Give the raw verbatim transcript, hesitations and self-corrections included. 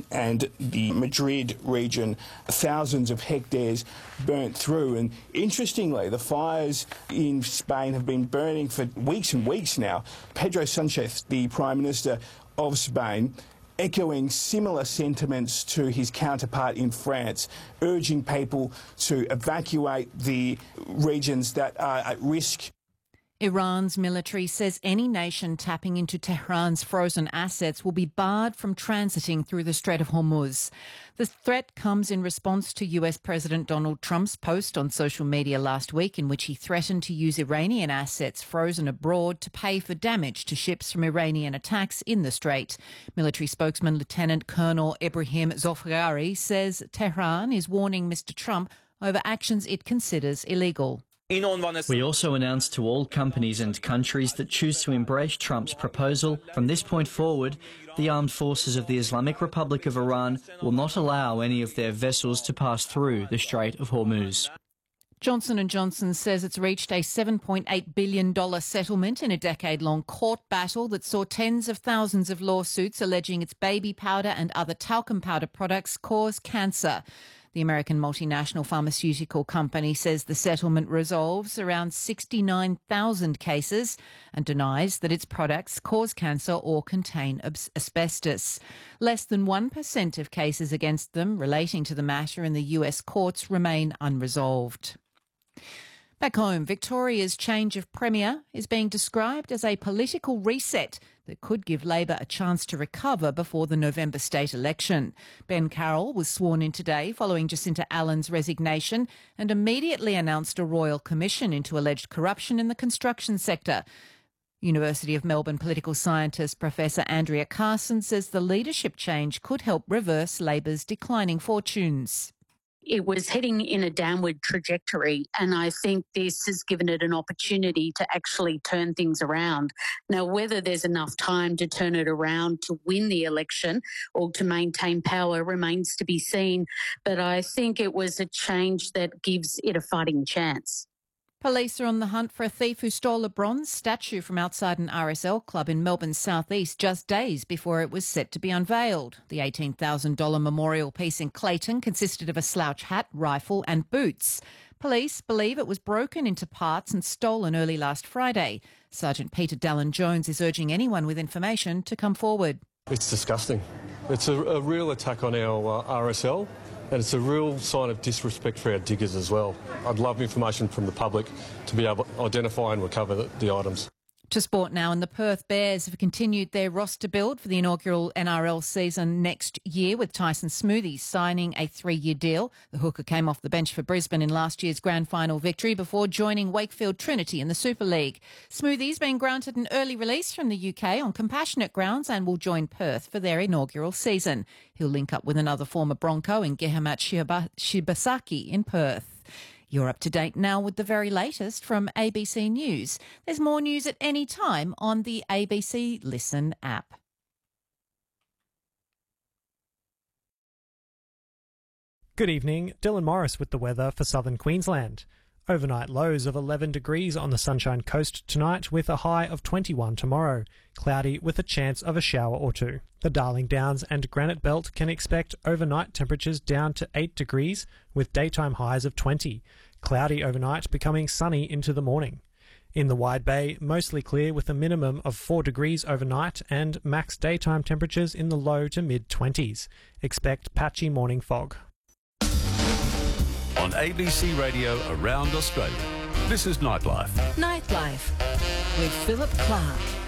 and the Madrid region, thousands of hectares burnt through. And interestingly, the fires in Spain have been burning for weeks and weeks now. Pedro Sanchez, the Prime Minister of Spain, echoing similar sentiments to his counterpart in France, urging people to evacuate the regions that are at risk. Iran's military says any nation tapping into Tehran's frozen assets will be barred from transiting through the Strait of Hormuz. The threat comes in response to U S President Donald Trump's post on social media last week in which he threatened to use Iranian assets frozen abroad to pay for damage to ships from Iranian attacks in the strait. Military spokesman Lieutenant Colonel Ibrahim Zofrari says Tehran is warning Mister Trump over actions it considers illegal. We also announced to all companies and countries that choose to embrace Trump's proposal, from this point forward, the armed forces of the Islamic Republic of Iran will not allow any of their vessels to pass through the Strait of Hormuz. Johnson and Johnson says it's reached a seven point eight billion dollars settlement in a decade-long court battle that saw tens of thousands of lawsuits alleging its baby powder and other talcum powder products cause cancer. The American multinational pharmaceutical company says the settlement resolves around sixty-nine thousand cases and denies that its products cause cancer or contain asbestos. Less than one percent of cases against them relating to the matter in the U S courts remain unresolved. Back home, Victoria's change of premier is being described as a political reset that could give Labor a chance to recover before the November state election. Ben Carroll was sworn in today following Jacinta Allen's resignation and immediately announced a royal commission into alleged corruption in the construction sector. University of Melbourne political scientist Professor Andrea Carson says the leadership change could help reverse Labor's declining fortunes. It was heading in a downward trajectory, and I think this has given it an opportunity to actually turn things around. Now, whether there's enough time to turn it around to win the election or to maintain power remains to be seen, but I think it was a change that gives it a fighting chance. Police are on the hunt for a thief who stole a bronze statue from outside an R S L club in Melbourne's southeast just days before it was set to be unveiled. The eighteen thousand dollars memorial piece in Clayton consisted of a slouch hat, rifle and boots. Police believe it was broken into parts and stolen early last Friday. Sergeant Peter Dallin-Jones is urging anyone with information to come forward. It's disgusting. It's a, a real attack on our uh, R S L. And it's a real sign of disrespect for our diggers as well. I'd love information from the public to be able to identify and recover the, the items. To sport now, and the Perth Bears have continued their roster build for the inaugural N R L season next year, with Tyson Smoothies signing a three-year deal. The hooker came off the bench for Brisbane in last year's grand final victory before joining Wakefield Trinity in the Super League. Smoothies being granted an early release from the U K on compassionate grounds and will join Perth for their inaugural season. He'll link up with another former Bronco in Gehamat Shibasaki in Perth. You're up to date now with the very latest from A B C News. There's more news at any time on the A B C Listen app. Good evening, Dylan Morris with the weather for southern Queensland. Overnight lows of eleven degrees on the Sunshine Coast tonight with a high of twenty-one tomorrow. Cloudy with a chance of a shower or two. The Darling Downs and Granite Belt can expect overnight temperatures down to eight degrees with daytime highs of twenty. Cloudy overnight becoming sunny into the morning. In the Wide Bay, mostly clear with a minimum of four degrees overnight and max daytime temperatures in the low to mid-twenties. Expect patchy morning fog. On A B C Radio around Australia, this is Nightlife. Nightlife with Philip Clark.